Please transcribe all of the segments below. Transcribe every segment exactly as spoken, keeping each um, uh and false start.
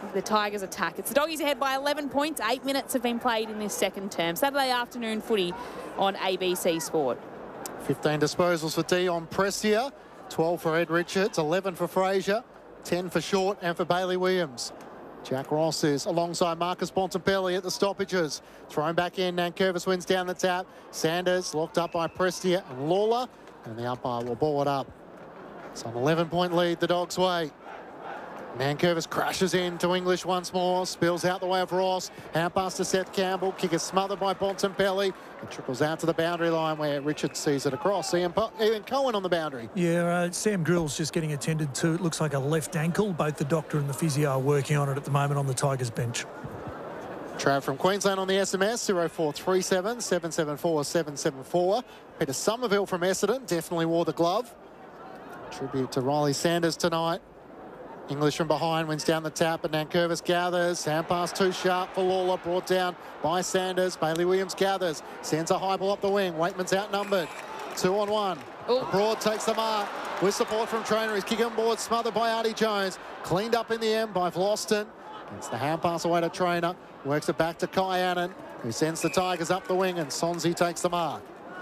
the Tigers attack. It's the Doggies ahead by eleven points. Eight minutes have been played in this second term. Saturday afternoon footy on A B C Sport. fifteen disposals for Dion Prestia, twelve for Ed Richards, eleven for Fraser, ten for Short and for Bailey Williams. Jack Ross is alongside Marcus Bontempelli at the stoppages. Thrown back in, Nankervis wins down the tap. Sanders locked up by Prestia and Lawler, and the umpire will ball it up. It's an eleven point lead the Dogs' way. Nankervis crashes into English once more, spills out the way of Ross. Hand pass to Seth Campbell. Kick is smothered by Bontempelli. It trickles out to the boundary line where Richards sees it across. Ian, Ian Cohen on the boundary. Yeah, uh, Sam Grill's just getting attended to. It looks like a left ankle. Both the doctor and the physio are working on it at the moment on the Tigers bench. Trav from Queensland on the S M S, oh four three seven, seven seven four, seven seven four. Peter Somerville from Essendon definitely wore the glove. Tribute to Riley Sanders tonight. English from behind wins down the tap, and Nankervis gathers. Hand pass too sharp for Lawler, brought down by Sanders. Bailey Williams gathers, sends a high ball up the wing. Waitman's outnumbered. Two on one. Ooh. Broad takes the mark with support from Trainer. He's kicking on board, smothered by Artie Jones. Cleaned up in the end by Vlosten. It's the hand pass away to Trainer. Works it back to Kai Annan, who sends the Tigers up the wing, and Sonsie takes the mark.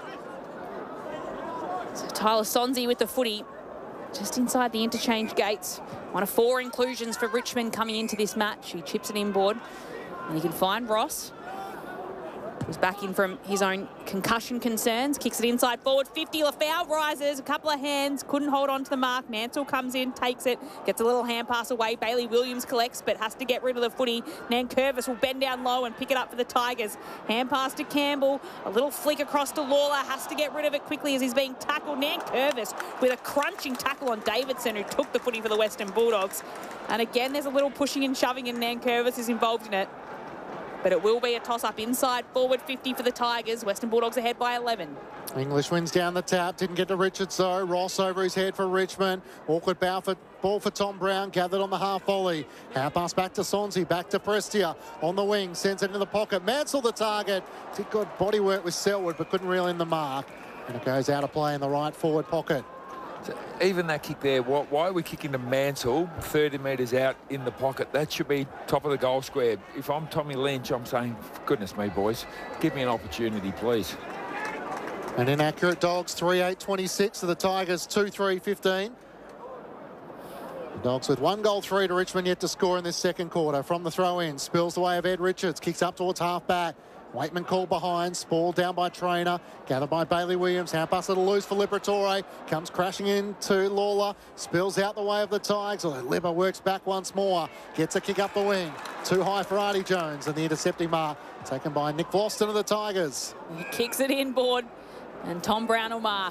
So Tyler Sonsie with the footy just inside the interchange gates. One of four inclusions for Richmond coming into this match. He chips it inboard, and you can find Ross. He's back in from his own concussion concerns. Kicks it inside forward fifty. Lafau rises. A couple of hands. Couldn't hold on to the mark. Mansell comes in, takes it. Gets a little hand pass away. Bailey Williams collects, but has to get rid of the footy. Nankervis will bend down low and pick it up for the Tigers. Hand pass to Campbell. A little flick across to Lawler. Has to get rid of it quickly as he's being tackled. Nankervis with a crunching tackle on Davidson, who took the footy for the Western Bulldogs. And again, there's a little pushing and shoving, and Nankervis is involved in it. But it will be a toss-up inside forward fifty for the Tigers. Western Bulldogs ahead by eleven. English wins down the tap. Didn't get to Richards though. Ross over his head for Richmond. Awkward bow for, ball for Tom Brown. Gathered on the half volley. Hand pass back to Sonsie. Back to Prestia. On the wing. Sends it into the pocket. Mansell the target. Did good body work with Selwood, but couldn't reel in the mark. And it goes out of play in the right forward pocket. So even that kick there, why, why are we kicking to Mansell thirty metres out in the pocket? That should be top of the goal square. If I'm Tommy Lynch, I'm saying, goodness me, boys, give me an opportunity, please. An inaccurate Dogs, three eight twenty-six to the Tigers, two three fifteen. The Dogs with one goal, three to Richmond yet to score in this second quarter. From the throw-in, spills the way of Ed Richards, kicks up towards half-back. Waitman called behind, Spall down by Trainer, gathered by Bailey Williams, hand pass it loose for Liberatore, comes crashing into Lawler, spills out the way of the Tigers. Libba works back once more, gets a kick up the wing, too high for Artie Jones, and the intercepting mark taken by Nick Vlosten of the Tigers. He kicks it inboard, and Tom Brown will mark.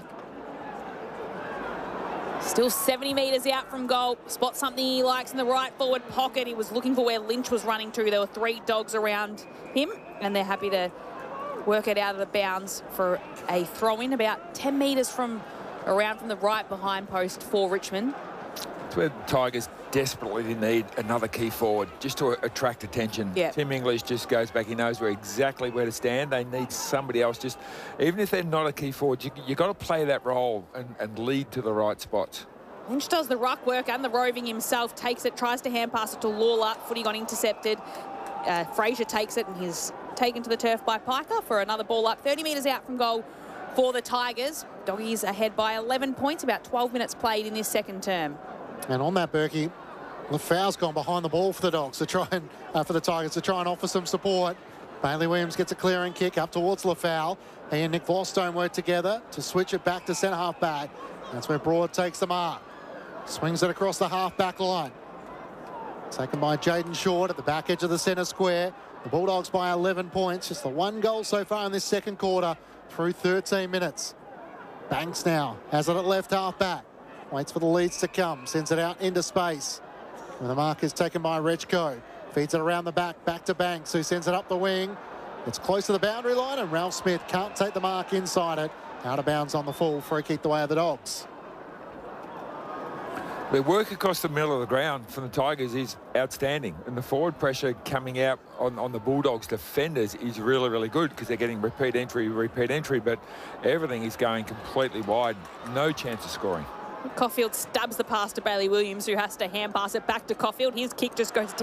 Still seventy metres out from goal. Spots something he likes in the right forward pocket. He was looking for where Lynch was running to. There were three Dogs around him, and they're happy to work it out of the bounds for a throw-in about ten metres from around from the right behind post for Richmond. It's where the Tigers desperately need another key forward just to attract attention. Yeah. Tim English just goes back. He knows where exactly where to stand. They need somebody else. Just even if they're not a key forward, you you got to play that role and, and lead to the right spots. Lynch does the ruck work and the roving himself. Takes it, tries to hand pass it to Lawler. Footy got intercepted. Uh, Fraser takes it, and he's taken to the turf by Piker for another ball up. thirty metres out from goal for the Tigers. Doggies ahead by eleven points. About twelve minutes played in this second term. And on that, Berkey, Lafau's gone behind the ball for the Dogs to try and uh, for the Tigers to try and offer some support. Bailey Williams gets a clearing kick up towards Lafau. He and Nick Vlosten work together to switch it back to centre half back. That's where Broad takes the mark. Swings it across the half back line. Taken by Jaden Short at the back edge of the centre square. The Bulldogs by eleven points. Just the one goal so far in this second quarter through thirteen minutes. Banks now has it at left half back. Waits for the leads to come. Sends it out into space. And the mark is taken by Rechko. Feeds it around the back. Back to Banks, who sends it up the wing. It's close to the boundary line, and Ralph Smith can't take the mark inside it. Out of bounds on the full. Free kick the way of the Dogs. The work across the middle of the ground from the Tigers is outstanding, and the forward pressure coming out on, on the Bulldogs defenders is really, really good because they're getting repeat entry, repeat entry, but everything is going completely wide. No chance of scoring. Caulfield stabs the pass to Bailey Williams, who has to hand pass it back to Caulfield. His kick just goes